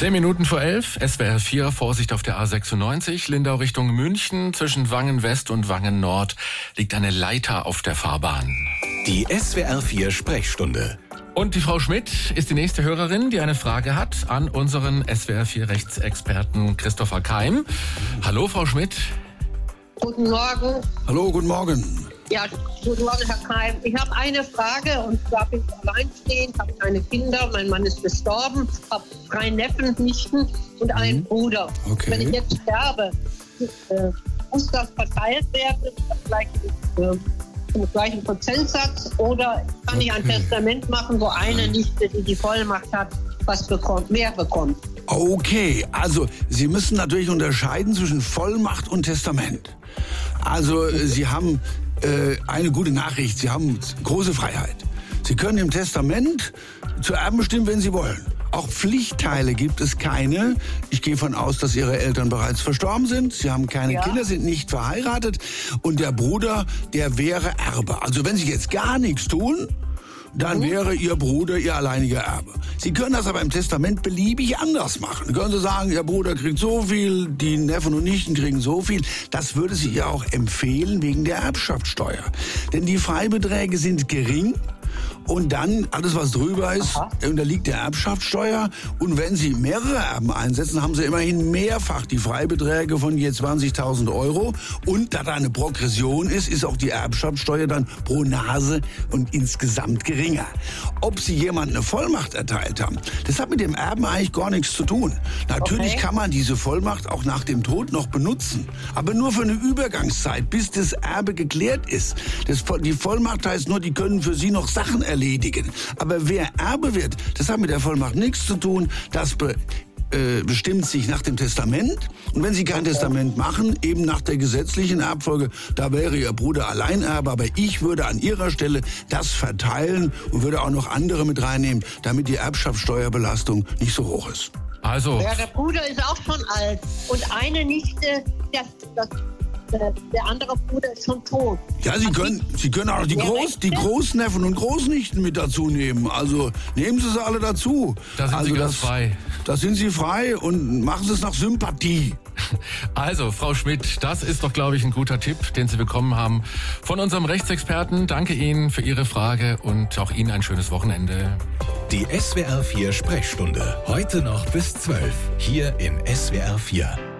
10:10, SWR 4, Vorsicht auf der A96, Lindau Richtung München. Zwischen Wangen West und Wangen Nord liegt eine Leiter auf der Fahrbahn. Die SWR 4 Sprechstunde. Und die Frau Schmidt ist die nächste Hörerin, die eine Frage hat an unseren SWR 4 Rechtsexperten Christopher Keim. Hallo, Frau Schmidt. Guten Morgen. Hallo, guten Morgen. Ja, guten Morgen, Herr Keim. Ich habe eine Frage, und zwar bin ich alleinstehend, habe keine Kinder, mein Mann ist gestorben, habe 3 Neffen, Nichten und einen Bruder. Okay. Wenn ich jetzt sterbe, muss das verteilt werden zum gleichen Prozentsatz, oder kann ich ein Testament machen, wo eine Nichte, die die Vollmacht hat, mehr bekommt? Okay, also Sie müssen natürlich unterscheiden zwischen Vollmacht und Testament. Also Sie haben eine gute Nachricht, Sie haben große Freiheit. Sie können im Testament zu Erben bestimmen, wenn Sie wollen. Auch Pflichtteile gibt es keine. Ich gehe von aus, dass Ihre Eltern bereits verstorben sind. Sie haben keine Kinder, sind nicht verheiratet. Und der Bruder, der wäre Erbe. Also wenn Sie jetzt gar nichts tun, dann wäre Ihr Bruder Ihr alleiniger Erbe. Sie können das aber im Testament beliebig anders machen. Sie können Sie sagen, Ihr Bruder kriegt so viel, die Neffen und Nichten kriegen so viel. Das würde Sie ihr auch empfehlen wegen der Erbschaftssteuer. Denn die Freibeträge sind gering. Und dann, alles was drüber ist, unterliegt der Erbschaftssteuer. Und wenn Sie mehrere Erben einsetzen, haben Sie immerhin mehrfach die Freibeträge von je 20.000 €. Und da da eine Progression ist auch die Erbschaftssteuer dann pro Nase und insgesamt geringer. Ob Sie jemandem eine Vollmacht erteilt haben, das hat mit dem Erben eigentlich gar nichts zu tun. Natürlich kann man diese Vollmacht auch nach dem Tod noch benutzen. Aber nur für eine Übergangszeit, bis das Erbe geklärt ist. Die Vollmacht heißt nur, die können für Sie noch Sachen erledigen. Aber wer Erbe wird, das hat mit der Vollmacht nichts zu tun. Das bestimmt sich nach dem Testament. Und wenn Sie kein Testament machen, eben nach der gesetzlichen Erbfolge, da wäre Ihr Bruder Alleinerbe. Aber ich würde an Ihrer Stelle das verteilen und würde auch noch andere mit reinnehmen, damit die Erbschaftssteuerbelastung nicht so hoch ist. Also. Ja, der Bruder ist auch schon alt. Und eine Nichte, der andere Bruder ist schon tot. Ja, Sie können auch die Großneffen und Großnichten mit dazu nehmen. Also nehmen Sie alle dazu. Da sind Sie ganz frei. Da sind Sie frei und machen Sie es nach Sympathie. Also, Frau Schmidt, das ist doch, glaube ich, ein guter Tipp, den Sie bekommen haben von unserem Rechtsexperten. Danke Ihnen für Ihre Frage und auch Ihnen ein schönes Wochenende. Die SWR 4 Sprechstunde. Heute noch bis 12. Hier in SWR 4.